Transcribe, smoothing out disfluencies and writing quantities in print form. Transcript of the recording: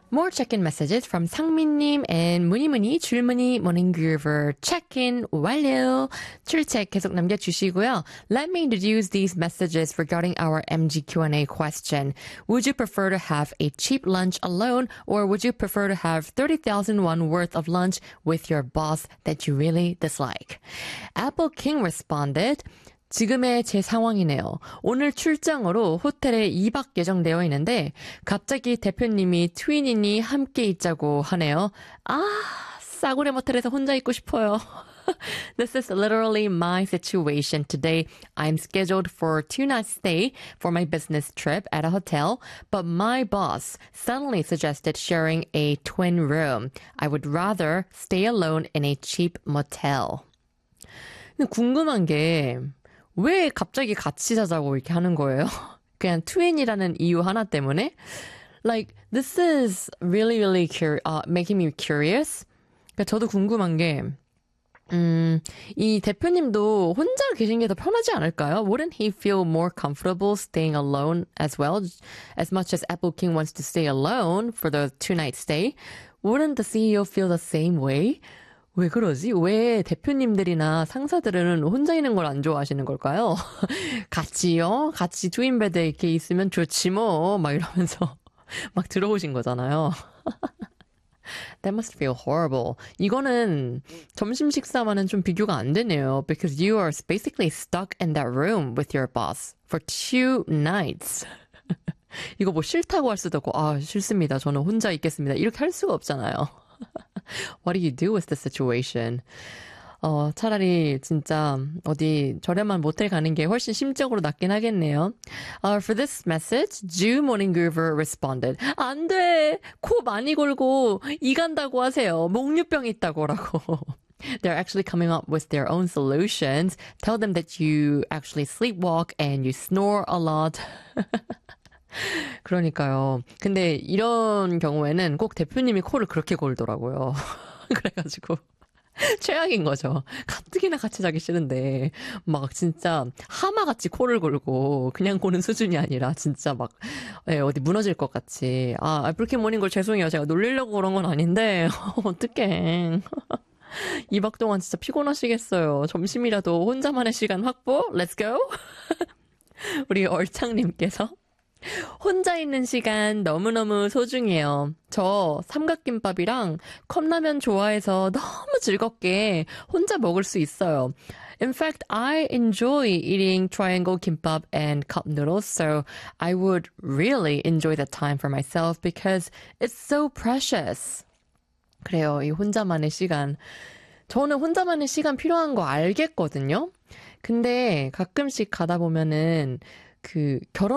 More check-in messages from 상민님 and 무니무니 줄무니 모닝그루버 check-in 완료. 출첵 계속 남겨주시고요. Let me introduce these messages regarding our MG Q&A question. Would you prefer to have a cheap lunch alone or would you prefer to have 30,000 won worth of lunch with your boss that you really dislike? Apple King responded, 지금의 제 상황이네요. 오늘 출장으로 호텔에 2박 예정되어 있는데 갑자기 대표님이 트윈이니 함께 있자고 하네요. 아, 싸구려 모텔에서 혼자 있고 싶어요. This is literally my situation today. I'm scheduled for a 2-night stay for my business trip at a hotel, but my boss suddenly suggested sharing a twin room. I would rather stay alone in a cheap motel. 근데 궁금한 게 왜 갑자기 같이 자자고 이렇게 하는 거예요? 그냥 트윈이라는 이유 하나 때문에? Like, this is really, really making me curious. 그러니까 저도 궁금한 게, 이 대표님도 혼자 계신 게 더 편하지 않을까요? Wouldn't he feel more comfortable staying alone as well? As much as Apple King wants to stay alone for the 2-night stay, wouldn't the CEO feel the same way? 왜 그러지? 왜 대표님들이나 상사들은 혼자 있는 걸 안 좋아하시는 걸까요? 같이요? 같이 트윈베드에 이렇게 있으면 좋지 뭐. 막 이러면서 막 들어오신 거잖아요. That must feel horrible. 이거는 점심 식사와는 좀 비교가 안 되네요. Because you are basically stuck in that room with your boss for 2 nights. 이거 뭐 싫다고 할 수도 없고, 아, 싫습니다. 저는 혼자 있겠습니다. 이렇게 할 수가 없잖아요. What do you do with the situation? 차라리 진짜 어디 저렴한 모텔 가는 게 훨씬 심적으로 낫긴 하겠네요. For this message, Jew Morning Groover responded. 안 돼! 코 많이 골고 이 간다고 하세요. 목류병 있다고라고. They're actually coming up with their own solutions. Tell them that you actually sleepwalk and you snore a lot. 그러니까요. 근데 이런 경우에는 꼭 대표님이 코를 그렇게 골더라고요. 그래가지고 최악인 거죠. 가뜩이나 같이 자기 싫은데 막 진짜 하마같이 코를 골고 그냥 고는 수준이 아니라 진짜 막 어디 무너질 것 같이. 아, 그렇게 모닝 걸 죄송해요. 제가 놀리려고 그런 건 아닌데 어떡해. 2박 동안 진짜 피곤하시겠어요. 점심이라도 혼자만의 시간 확보? Let's go. 우리 얼창님께서 혼자 있는 시간 너무너무 소중해요. 저 삼각김밥이랑 컵라면 좋아해서 너무 즐겁게 혼자 먹을 수 있어요. In fact, I enjoy eating triangle kimbap and cup noodles, so I would really enjoy that time for myself because it's so precious. 그래요, 이 혼자만의 시간. 저는 혼자만의 시간 필요한 거 알겠거든요. 근데 가끔씩 가다 보면은 그 결혼